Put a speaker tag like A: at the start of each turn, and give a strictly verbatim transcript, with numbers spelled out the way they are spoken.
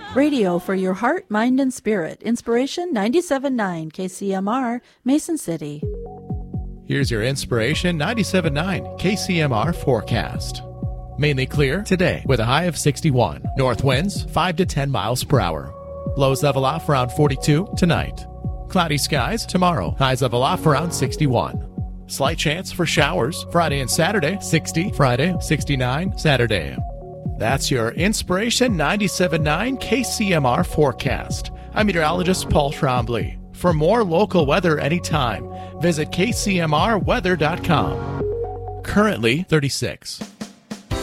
A: Radio for your heart, mind, and spirit. Inspiration ninety-seven point nine K C M R, Mason City.
B: Here's your Inspiration ninety-seven point nine K C M R forecast. Mainly clear today with a high of sixty-one. North winds five to ten miles per hour. Lows level off around forty-two tonight. Cloudy skies tomorrow. Highs level off around sixty-one. Slight chance for showers Friday and Saturday. sixty Friday, sixty-nine Saturday. That's your Inspiration ninety-seven point nine K C M R forecast. I'm meteorologist Paul Trombley. For more local weather anytime, visit K C M R weather dot com. Currently thirty-six.